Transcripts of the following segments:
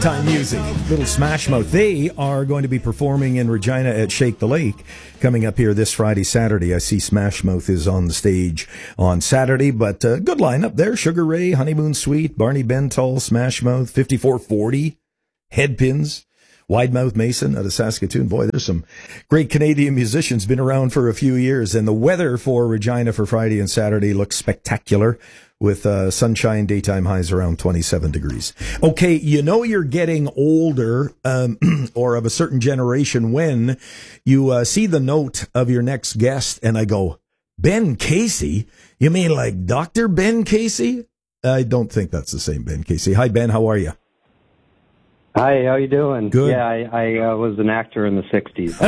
Time music, Little Smash Mouth. They are going to be performing in Regina at Shake the Lake coming up here this Friday, Saturday. I see Smash Mouth is on the stage on Saturday, but good lineup there. Sugar Ray, Honeymoon Suite, Barney Bentall, Smash Mouth, 5440, Headpins, Wide Mouth Mason out of Saskatoon. Boy, there's some great Canadian musicians, been around for a few years, and the weather for Regina for Friday and Saturday looks spectacular, with sunshine, daytime highs around 27 degrees. Okay, you know you're getting older or of a certain generation when you see the note of your next guest and I go, Ben Casey? You mean like Dr. Ben Casey? I don't think that's the same Ben Casey. Hi, Ben. How are you? Hi, how you doing? Good. Yeah, I was an actor in the 60s,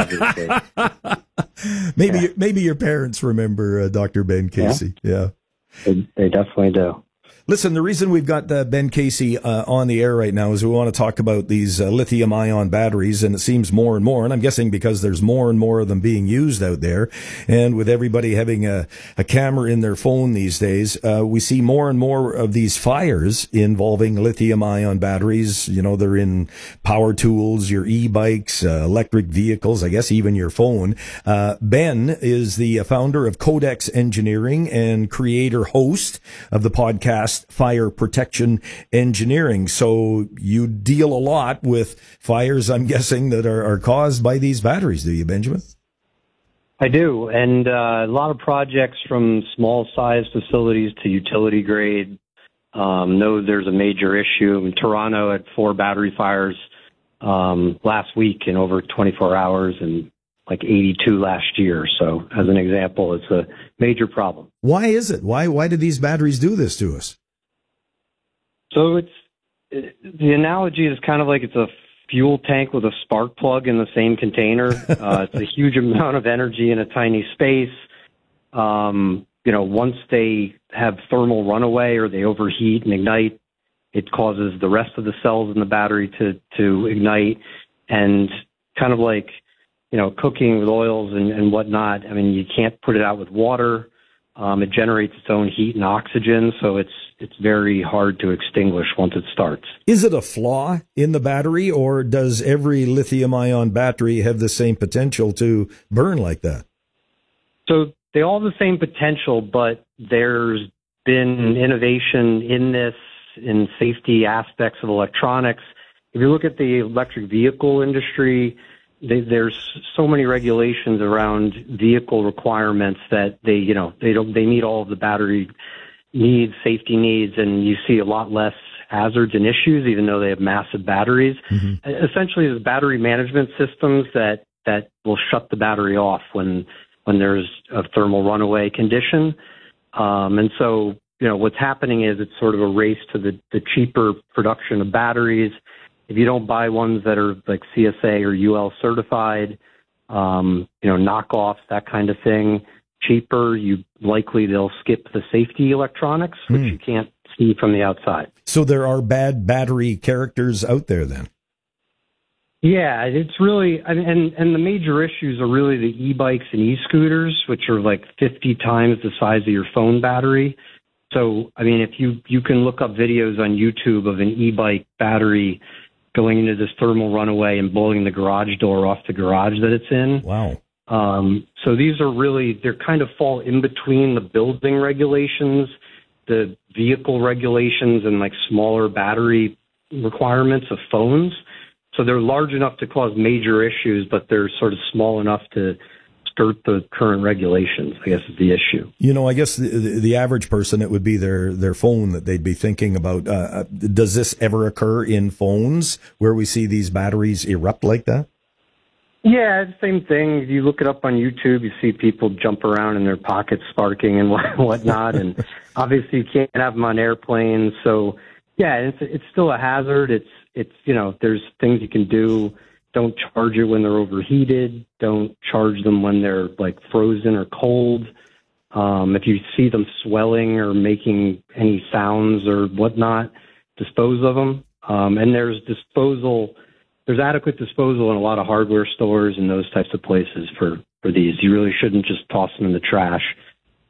obviously. Maybe your parents remember Dr. Ben Casey. Yeah. They definitely do. Listen, the reason we've got Ben Casey on the air right now is we want to talk about these lithium-ion batteries, and it seems more and more, and I'm guessing because there's more and more of them being used out there, and with everybody having a camera in their phone these days, we see more and more of these fires involving lithium-ion batteries. You know, they're in power tools, your e-bikes, electric vehicles, I guess even your phone. Ben is the founder of Codex Engineering and creator-host of the podcast Fire Protection Engineering. So you deal a lot with fires, I'm guessing, that are caused by these batteries, do you, Benjamin? I do, and a lot of projects from small-sized facilities to utility grade. Know there's a major issue. In Toronto, had 4 battery fires last week in over 24 hours, and like 82 last year. So, as an example, it's a major problem. Why is it? Why do these batteries do this to us? So the analogy is kind of like it's a fuel tank with a spark plug in the same container. It's a huge amount of energy in a tiny space. Once they have thermal runaway or they overheat and ignite, it causes the rest of the cells in the battery to ignite. And kind of like, cooking with oils and whatnot, I mean, you can't put it out with water. It generates its own heat and oxygen, so it's very hard to extinguish once it starts. Is it a flaw in the battery, or does every lithium-ion battery have the same potential to burn like that? So they all have the same potential, but there's been innovation in this, in safety aspects of electronics. If you look at the electric vehicle industry, there's so many regulations around vehicle requirements that they meet all of the battery needs, safety needs, and you see a lot less hazards and issues, even though they have massive batteries. Mm-hmm. Essentially, there's battery management systems that will shut the battery off when there's a thermal runaway condition. And so, what's happening is it's sort of a race to the cheaper production of batteries. If you don't buy ones that are like CSA or UL certified, knockoffs, that kind of thing, cheaper, they'll skip the safety electronics, which you can't see from the outside. So there are bad battery characters out there then? Yeah, it's really, and the major issues are really the e-bikes and e-scooters, which are like 50 times the size of your phone battery. So, I mean, if you can look up videos on YouTube of an e-bike battery going into this thermal runaway and blowing the garage door off the garage that it's in. Wow. So these are they're kind of fall in between the building regulations, the vehicle regulations, and like smaller battery requirements of phones. So they're large enough to cause major issues, but they're sort of small enough to skirt the current regulations, I guess, is the issue. I guess the average person, it would be their phone that they'd be thinking about. Does this ever occur in phones where we see these batteries erupt like that? Yeah, same thing. If you look it up on YouTube, you see people jump around in their pockets sparking and whatnot. And obviously you can't have them on airplanes. So, yeah, it's still a hazard. It's there's things you can do. Don't charge it when they're overheated. Don't charge them when they're like frozen or cold. If you see them swelling or making any sounds or whatnot, dispose of them. And there's adequate disposal in a lot of hardware stores and those types of places for these. You really shouldn't just toss them in the trash.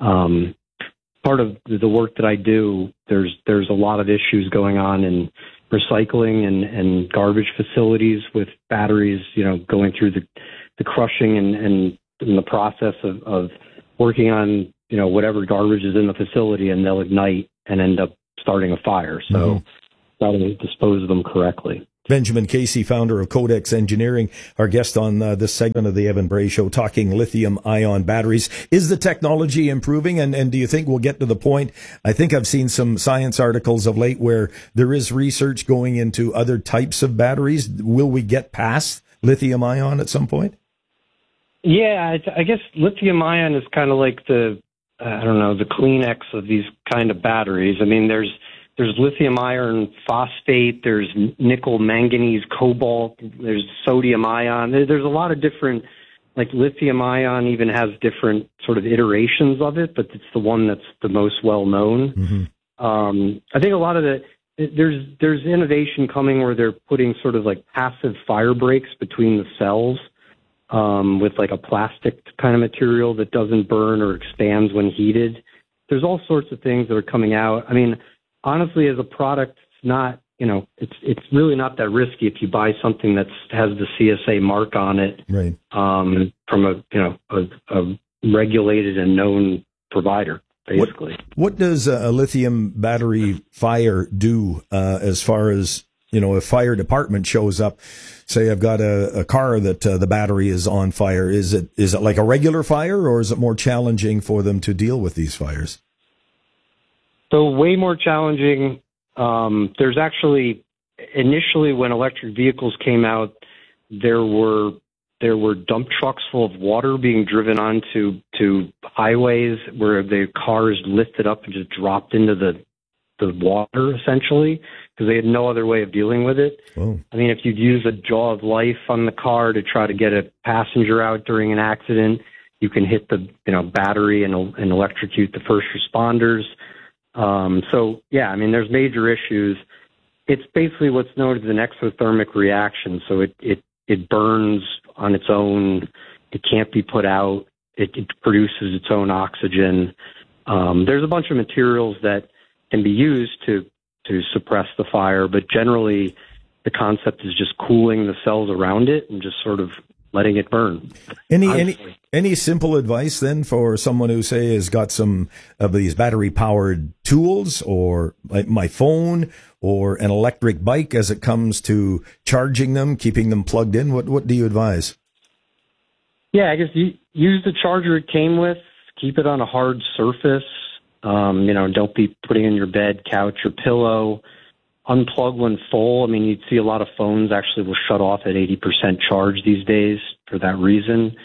Part of the work that I do, there's a lot of issues going on in recycling and garbage facilities with batteries, going through the crushing and in the process of working on, whatever garbage is in the facility, and they'll ignite and end up starting a fire. So got to dispose of them correctly. Benjamin Casey, founder of Codex Engineering, our guest on this segment of the Evan Bray Show, talking lithium-ion batteries. Is the technology improving, and do you think we'll get to the point? I think I've seen some science articles of late where there is research going into other types of batteries. Will we get past lithium-ion at some point? Yeah, I guess lithium-ion is kind of like the Kleenex of these kind of batteries. I mean, there's lithium iron phosphate, there's nickel, manganese, cobalt, there's sodium ion. There's a lot of different, like lithium ion even has different sort of iterations of it, but it's the one that's the most well known. I think a lot of there's innovation coming where they're putting sort of like passive fire breaks between the cells with like a plastic kind of material that doesn't burn or expands when heated. There's all sorts of things that are coming out. I mean, honestly, as a product, it's not, it's really not that risky if you buy something that has the CSA mark on it, right? From a regulated and known provider, basically. What does a lithium battery fire do as far as, if fire department shows up? Say I've got a car that the battery is on fire. Is it like a regular fire, or is it more challenging for them to deal with these fires? So way more challenging. There's actually, initially when electric vehicles came out, there were dump trucks full of water being driven onto highways where the cars lifted up and just dropped into the water, essentially, because they had no other way of dealing with it. Whoa. I mean, if you'd use a jaw of life on the car to try to get a passenger out during an accident, you can hit the battery and electrocute the first responders. So, yeah, I mean, there's major issues. It's basically what's known as an exothermic reaction. So it burns on its own. It can't be put out. It produces its own oxygen. There's a bunch of materials that can be used to suppress the fire, but generally the concept is just cooling the cells around it and just sort of letting it burn. Any simple advice then for someone who, say, has got some of these battery powered tools, or like my phone or an electric bike, as it comes to charging them, keeping them plugged in? What do you advise? Yeah, I guess use the charger it came with. Keep it on a hard surface. Don't be putting it in your bed, couch, or pillow. Unplug when full. I mean, you'd see a lot of phones actually will shut off at 80% charge these days for that reason.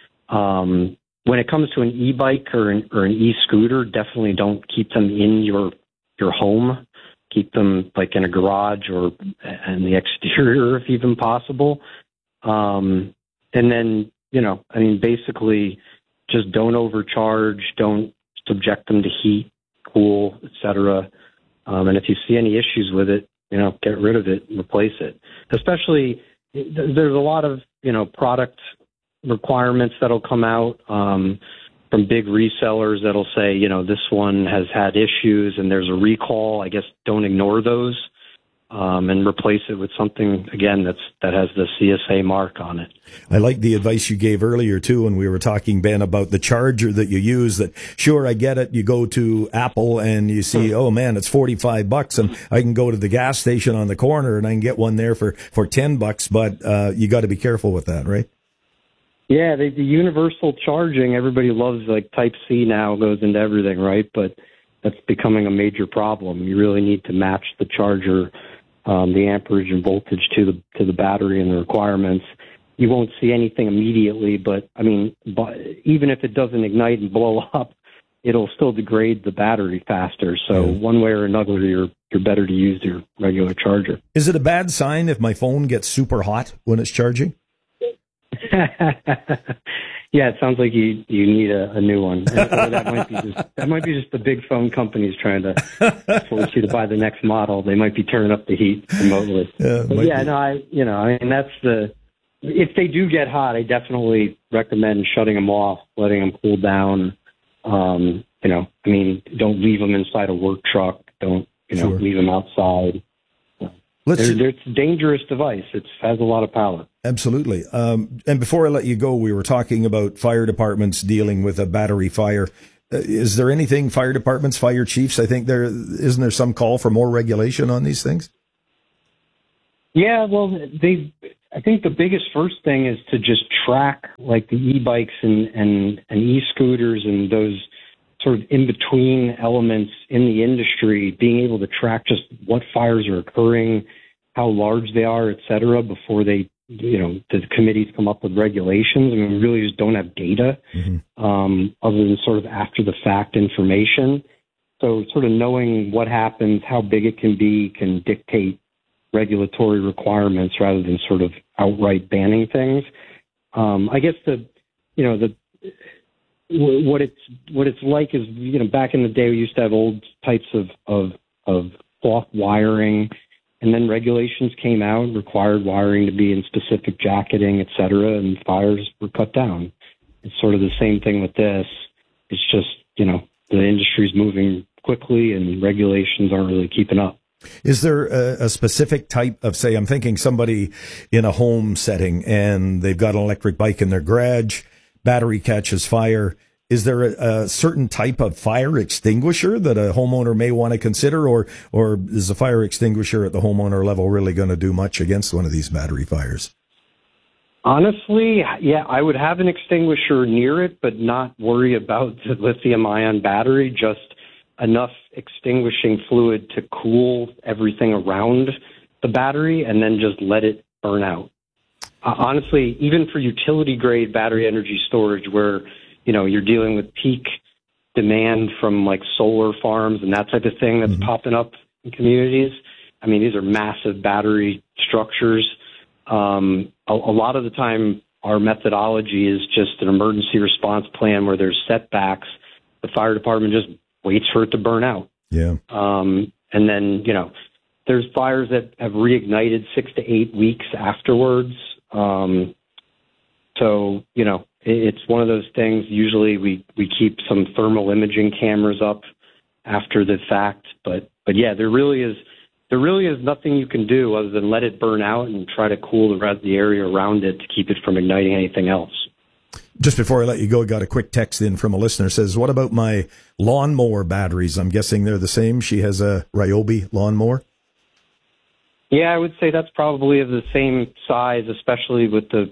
When it comes to an e-bike or an e-scooter, definitely don't keep them in your home. Keep them like in a garage or in the exterior if even possible. And then, basically just don't overcharge, don't subject them to heat, cool, etc. And if you see any issues with it, get rid of it, replace it. Especially, there's a lot of, product requirements that'll come out from big resellers that'll say, this one has had issues and there's a recall. I guess don't ignore those and replace it with something, again, that has the CSA mark on it. I like the advice you gave earlier, too, when we were talking, Ben, about the charger that you use. That, sure, I get it. You go to Apple and you see, oh, man, it's $45, and I can go to the gas station on the corner and I can get one there for $10, but you got to be careful with that, right? Yeah, the universal charging, everybody loves, like Type-C now goes into everything, right? But that's becoming a major problem. You really need to match the charger, the amperage and voltage to the battery and the requirements. You won't see anything immediately, but even if it doesn't ignite and blow up, it'll still degrade the battery faster. So one way or another, you're better to use your regular charger. Is it a bad sign if my phone gets super hot when it's charging? Yeah, it sounds like you need a new one. That might be just the big phone companies trying to force you to buy the next model. They might be turning up the heat remotely. If they do get hot, I definitely recommend shutting them off, letting them cool down. Don't leave them inside a work truck. Don't leave them outside. It's a dangerous device. It has a lot of power. Absolutely. And before I let you go, we were talking about fire departments dealing with a battery fire. Is there anything fire departments, fire chiefs? I think isn't there some call for more regulation on these things? Yeah, well, I think the biggest first thing is to just track like the e-bikes and e-scooters and those sort of in-between elements in the industry, being able to track just what fires are occurring, how large they are, et cetera, before the committees come up with regulations. I mean, we really just don't have data other than sort of after-the-fact information. So sort of knowing what happens, how big it can be, can dictate regulatory requirements rather than sort of outright banning things. I guess what it's like is, back in the day we used to have old types of cloth wiring, and then regulations came out and required wiring to be in specific jacketing, et cetera, and fires were cut down. It's sort of the same thing with this. It's just, the industry's moving quickly and regulations aren't really keeping up. Is there a specific type of, say, I'm thinking somebody in a home setting and they've got an electric bike in their garage, battery catches fire. Is there a certain type of fire extinguisher that a homeowner may want to consider, or is the fire extinguisher at the homeowner level really going to do much against one of these battery fires? Honestly, yeah, I would have an extinguisher near it, but not worry about the lithium-ion battery, just enough extinguishing fluid to cool everything around the battery and then just let it burn out. Honestly, even for utility-grade battery energy storage where, you're dealing with peak demand from like solar farms and that type of thing that's popping up in communities, I mean, these are massive battery structures. A lot of the time, our methodology is just an emergency response plan where there's setbacks. The fire department just waits for it to burn out. Yeah. And then, there's fires that have reignited 6 to 8 weeks afterwards. So, it's one of those things. Usually we keep some thermal imaging cameras up after the fact. But yeah, there really is nothing you can do other than let it burn out and try to cool the rest of the area around it to keep it from igniting anything else. Just before I let you go, I got a quick text in from a listener. Says, what about my lawnmower batteries? I'm guessing they're the same. She has a Ryobi lawnmower. Yeah, I would say that's probably of the same size, especially with the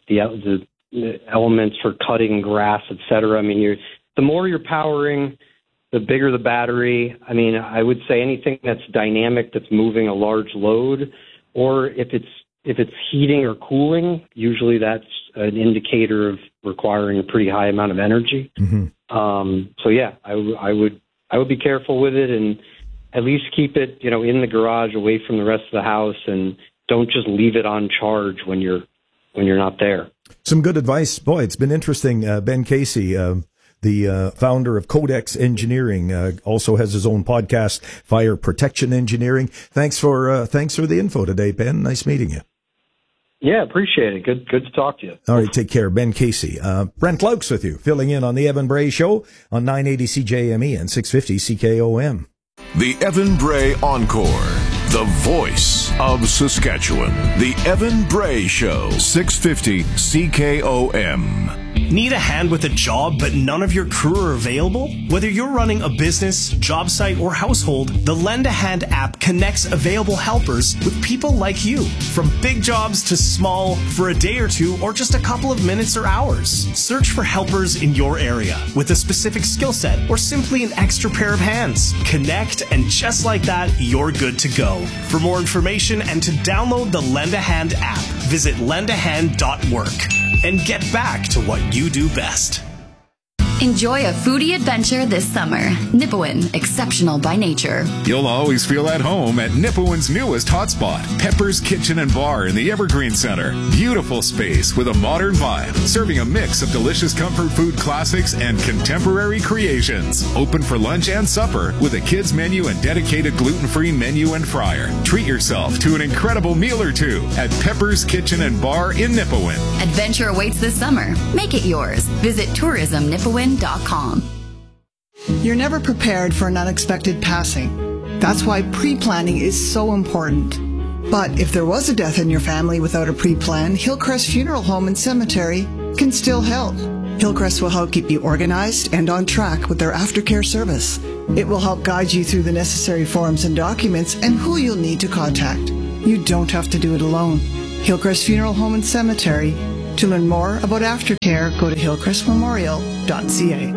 elements for cutting grass, et cetera. I mean, the more you're powering, the bigger the battery. I mean, I would say anything that's dynamic, that's moving a large load, or if it's heating or cooling, usually that's an indicator of requiring a pretty high amount of energy. So yeah, I would be careful with it and at least keep it, in the garage away from the rest of the house, and don't just leave it on charge when you're not there. Some good advice. Boy, it's been interesting. Ben Casey, the founder of Codex Engineering, also has his own podcast, Fire Protection Engineering. Thanks for the info today, Ben. Nice meeting you. Yeah, appreciate it. Good to talk to you. All right, take care. Ben Casey. Brent Laux with you, filling in on the Evan Bray Show on 980 CJME and 650 CKOM. The Evan Bray Encore, the voice of Saskatchewan. The Evan Bray Show, 650 CKOM. Need a hand with a job, but none of your crew are available? Whether you're running a business, job site, or household, the Lend a Hand app connects available helpers with people like you. From big jobs to small, for a day or two, or just a couple of minutes or hours. Search for helpers in your area with a specific skill set or simply an extra pair of hands. Connect, and just like that, you're good to go. For more information and to download the Lend a Hand app, visit lendahand.work. And get back to what you do best. Enjoy a foodie adventure this summer. Nipawin, exceptional by nature. You'll always feel at home at Nipawin's newest hotspot, Pepper's Kitchen and Bar in the Evergreen Center. Beautiful space with a modern vibe, serving a mix of delicious comfort food classics and contemporary creations. Open for lunch and supper with a kids menu and dedicated gluten-free menu and fryer. Treat yourself to an incredible meal or two at Pepper's Kitchen and Bar in Nipawin. Adventure awaits this summer. Make it yours. Visit tourismnipawin.com. You're never prepared for an unexpected passing. That's why pre-planning is so important. But if there was a death in your family without a pre-plan, Hillcrest Funeral Home and Cemetery can still help. Hillcrest will help keep you organized and on track with their aftercare service. It will help guide you through the necessary forms and documents and who you'll need to contact. You don't have to do it alone. Hillcrest Funeral Home and Cemetery. To learn more about aftercare, go to hillcrestmemorial.ca.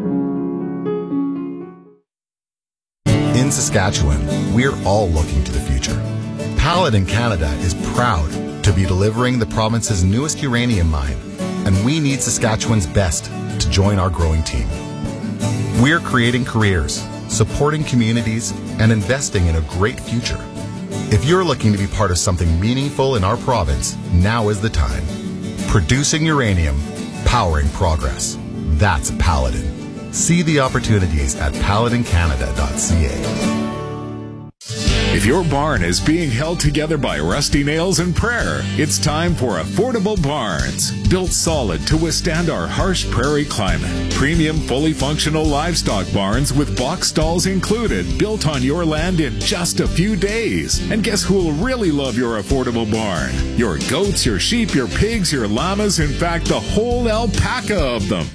In Saskatchewan, we're all looking to the future. Paladin Canada is proud to be delivering the province's newest uranium mine, and we need Saskatchewan's best to join our growing team. We're creating careers, supporting communities, and investing in a great future. If you're looking to be part of something meaningful in our province, now is the time. Producing uranium, powering progress. That's Paladin. See the opportunities at paladincanada.ca. If your barn is being held together by rusty nails and prayer, it's time for Affordable Barns. Built solid to withstand our harsh prairie climate. Premium, fully functional livestock barns with box stalls included, built on your land in just a few days. And guess who will really love your affordable barn? Your goats, your sheep, your pigs, your llamas, in fact, the whole alpaca of them.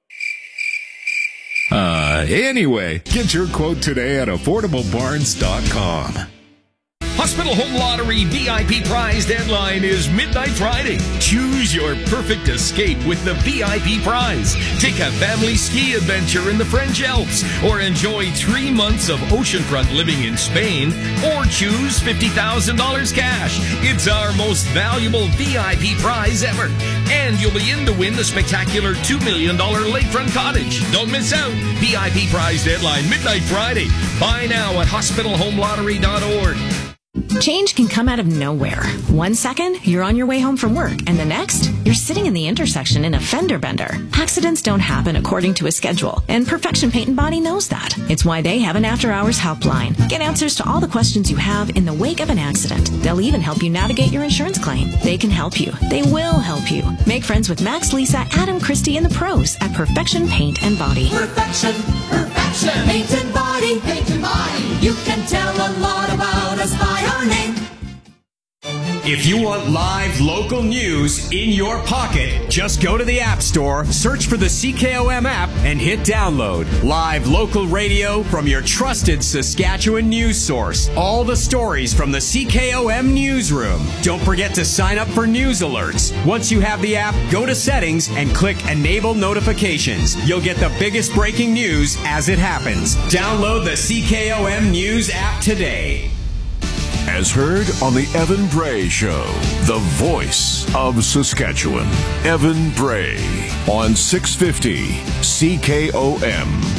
Anyway, get your quote today at affordablebarns.com. Hospital Home Lottery VIP prize deadline is midnight Friday. Choose your perfect escape with the VIP prize. Take a family ski adventure in the French Alps, or enjoy 3 months of oceanfront living in Spain, or choose $50,000 cash. It's our most valuable VIP prize ever. And you'll be in to win the spectacular $2 million lakefront cottage. Don't miss out. VIP prize deadline midnight Friday. Buy now at hospitalhomelottery.org. Change can come out of nowhere. 1 second, you're on your way home from work, and the next, you're sitting in the intersection in a fender bender. Accidents don't happen according to a schedule, and Perfection Paint and Body knows that. It's why they have an after-hours helpline. Get answers to all the questions you have in the wake of an accident. They'll even help you navigate your insurance claim. They can help you. They will help you. Make friends with Max, Lisa, Adam, Christy, and the pros at Perfection Paint and Body. Perfection, perfection, paint and body, paint and body. You can tell a lot about us by our name. If you want live local news in your pocket, just go to the App Store, search for the CKOM app, and hit download. Live local radio from your trusted Saskatchewan news source. All the stories from the CKOM newsroom. Don't forget to sign up for news alerts. Once you have the app, go to settings and click Enable Notifications. You'll get the biggest breaking news as it happens. Download the CKOM News app today. As heard on the Evan Bray Show, the voice of Saskatchewan. Evan Bray on 650 CKOM.